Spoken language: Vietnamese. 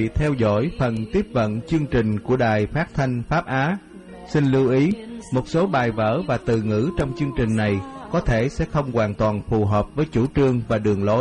Theo dõi phần tiếp vận chương trình của Đài Phát thanh Pháp Á. Xin lưu ý, một số bài vở và từ ngữ trong chương trình này có thể sẽ không hoàn toàn phù hợp với chủ trương và đường lối